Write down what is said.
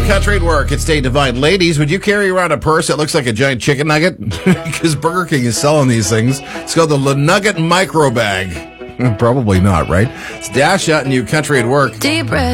New Country at Work. It's Dave Divine. Ladies, would you carry around a purse that looks like a giant chicken nugget? Because Burger King is selling these things. It's called the Nugget Micro Bag. Probably not, right? It's Dasha at New Country at Work. Deep breath.